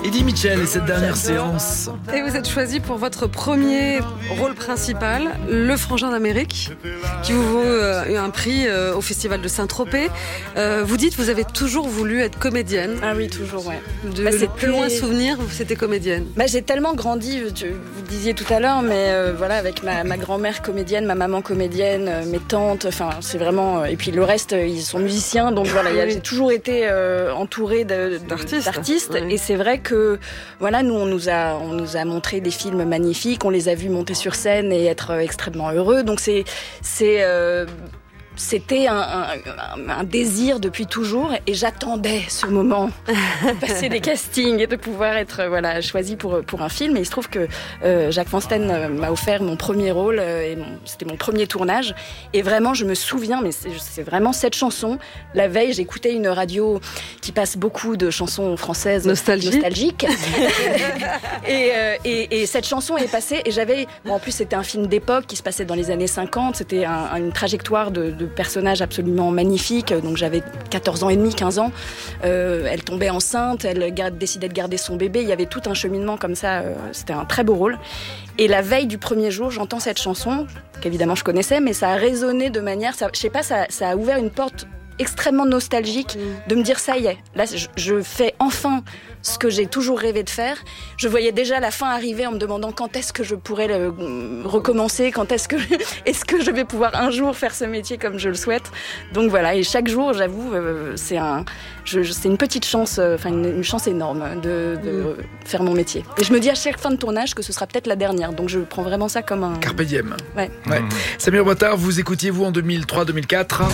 Eddie Mitchell et cette dernière séance. Et vous êtes choisi pour votre premier rôle principal, Le Frangin d'Amérique, qui vous vaut un prix au Festival de Saint-Tropez. Vous dites que vous avez toujours voulu être comédienne. Ah oui, toujours, ouais. Le plus loin souvenir, c'était comédienne. J'ai tellement grandi, vous le disiez tout à l'heure, mais voilà, avec ma grand-mère comédienne, ma maman comédienne, mes tantes, enfin, c'est vraiment... et puis le reste, ils sont musiciens, donc voilà, j'ai toujours été entourée d'artistes. Oui. Et c'est vrai que voilà, nous on nous a montré des films magnifiques, on les a vus monter sur scène et être extrêmement heureux. Donc c'était un désir depuis toujours et j'attendais ce moment de passer des castings et de pouvoir être choisie pour un film. Et il se trouve que Jacques Fansten m'a offert mon premier rôle et c'était mon premier tournage. Et vraiment, je me souviens, mais c'est vraiment cette chanson. La veille, j'écoutais une radio qui passe beaucoup de chansons françaises nostalgiques. et cette chanson est passée et j'avais... en plus, c'était un film d'époque qui se passait dans les années 50. C'était une trajectoire de personnage absolument magnifique. Donc j'avais 14 ans et demi, 15 ans. Elle tombait enceinte, elle décidait de garder son bébé. Il y avait tout un cheminement comme ça. C'était un très beau rôle. Et la veille du premier jour, j'entends cette chanson, qu'évidemment je connaissais, mais ça a résonné de manière... ça a ouvert une porte extrêmement nostalgique de me dire ça y est, là je fais enfin ce que j'ai toujours rêvé de faire. Je voyais déjà la fin arriver en me demandant quand est-ce que je pourrais recommencer, est-ce que je vais pouvoir un jour faire ce métier comme je le souhaite. Donc voilà, et chaque jour, j'avoue, c'est une petite chance, une chance énorme de faire mon métier. Et je me dis à chaque fin de tournage que ce sera peut-être la dernière, donc je prends vraiment ça comme un... Carpe diem. Ouais. Samir Ouattara, vous écoutiez vous en 2003-2004